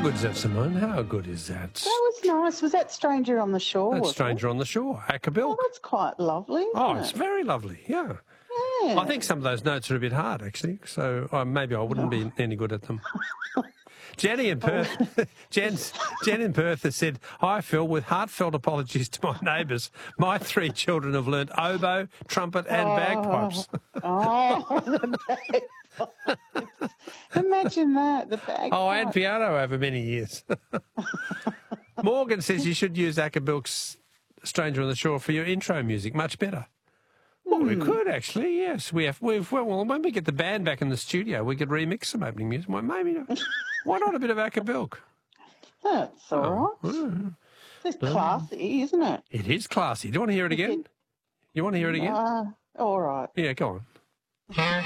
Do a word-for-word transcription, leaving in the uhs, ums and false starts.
good's that, Simone? How good is that? That was nice. Was that Stranger on the Shore? That's was Stranger it? on the Shore, Acapulco. Oh, that's quite lovely, isn't Oh, it? it's very lovely, yeah. Yeah. I think some of those notes are a bit hard, actually, so uh, maybe I wouldn't be any good at them. Jenny in Perth, Jen's, Jen in Perth has said, "Hi Phil, with heartfelt apologies to my neighbours, my three children have learnt oboe, trumpet and Oh. bagpipes." Oh, the bagpipes. Imagine that, the bagpipes. Oh, and piano over many years. Morgan says you should use Acapulco's Stranger on the Shore for your intro music, much better. Well, we could actually, yes. We have. We've well, when we get the band back in the studio, we could remix some opening music. Well, maybe. Why not a bit of Acapulco? That's all right. Oh, It's classy, isn't it? it is classy. Do you want to hear it again? You want to hear it again? Uh, all right. Yeah, go on.